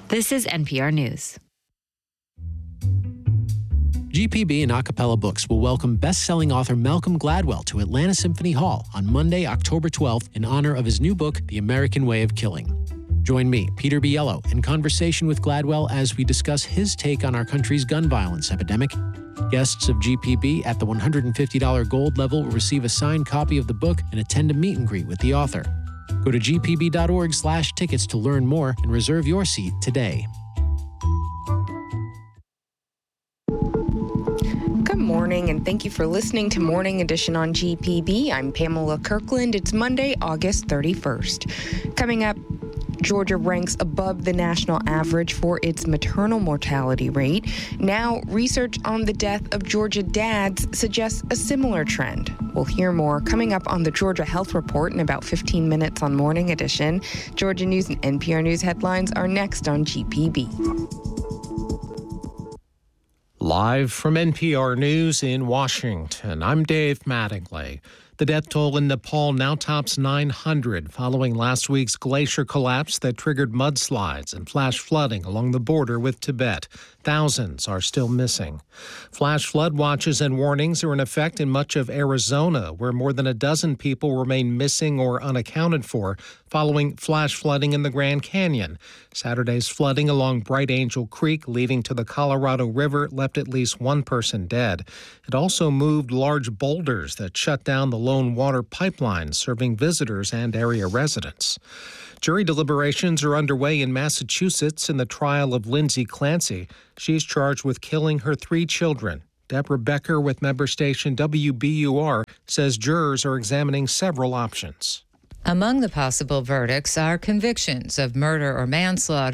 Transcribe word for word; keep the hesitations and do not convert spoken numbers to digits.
This is N P R News. G P B and Acapella Books will welcome best-selling author Malcolm Gladwell to Atlanta Symphony Hall on Monday, October twelfth, in honor of his new book, The American Way of Killing. Join me, Peter Biello, in conversation with Gladwell as we discuss his take on our country's gun violence epidemic. Guests of G P B at the one hundred fifty dollars gold level will receive a signed copy of the book and attend a meet and greet with the author. Go to g p b dot org slash tickets to learn more and reserve your seat today. Good morning, and thank you for listening to Morning Edition on G P B. I'm Pamela Kirkland. It's Monday, August thirty-first. Coming up, Georgia ranks above the national average for its maternal mortality rate. Now, research on the death of Georgia dads suggests a similar trend. We'll hear more coming up on the Georgia Health Report in about fifteen minutes on Morning Edition. Georgia News and N P R News headlines are next on G P B. Live from N P R News in Washington, I'm Dave Mattingly. The death toll in Nepal now tops nine hundred following last week's glacier collapse that triggered mudslides and flash flooding along the border with Tibet. Thousands are still missing. Flash flood watches and warnings are in effect in much of Arizona, where more than a dozen people remain missing or unaccounted for following flash flooding in the Grand Canyon. Saturday's flooding along Bright Angel Creek leading to the Colorado River left at least one person dead. It also moved large boulders that shut down the lone water pipeline serving visitors and area residents. Jury deliberations are underway in Massachusetts in the trial of Lindsay Clancy. She's charged with killing her three children. Deborah Becker with member station W B U R says jurors are examining several options. Among the possible verdicts are convictions of murder or manslaughter